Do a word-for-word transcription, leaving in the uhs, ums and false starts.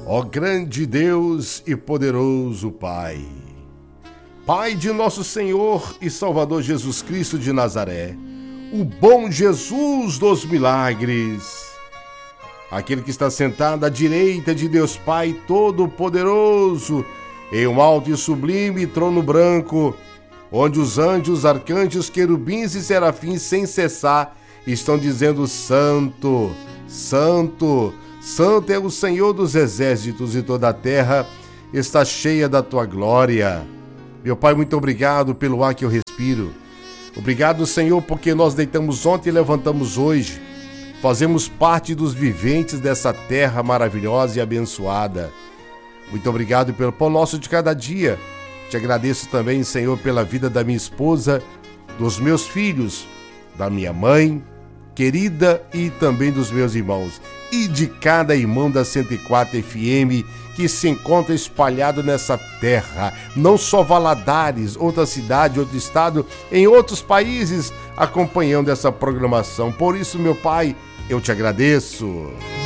Ó grande Deus e poderoso Pai, Pai de nosso Senhor e Salvador Jesus Cristo de Nazaré, o bom Jesus dos milagres, aquele que está sentado à direita de Deus Pai Todo-Poderoso, em um alto e sublime trono branco, onde os anjos, arcanjos, querubins e serafins sem cessar estão dizendo: Santo, Santo, Santo é o Senhor dos exércitos, e toda a terra está cheia da tua glória. Meu Pai, muito obrigado pelo ar que eu respiro. Obrigado, Senhor, porque nós deitamos ontem e levantamos hoje. Fazemos parte dos viventes dessa terra maravilhosa e abençoada. Muito obrigado pelo pão nosso de cada dia. Te agradeço também, Senhor, pela vida da minha esposa, dos meus filhos, da minha mãe querida e também dos meus irmãos, e de cada irmão da cento e quatro F M que se encontra espalhado nessa terra, não só Valadares, outra cidade, outro estado, em outros países, acompanhando essa programação. Por isso, meu Pai, eu te agradeço.